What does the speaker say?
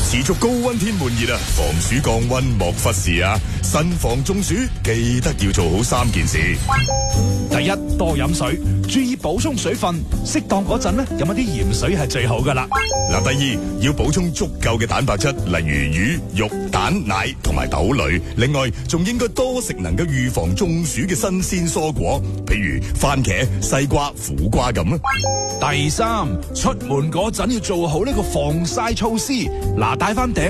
持續高溫天悶熱啊，防暑降溫莫忽視啊！慎防中暑，記得要做好3件事。 第一，多飲水，注意補充水分，適當嗰陣呢，飲一啲鹽水係最好噶啦。 嗱，第二，要補充足夠嘅蛋白質，例如魚、肉、蛋、奶同埋豆類。另外，仲應該多食能夠預防中暑嘅新鮮蔬果，譬如番茄、西瓜、苦瓜咁啊。 第三，出門嗰陣要做好呢個防曬措施，嗱，戴翻頂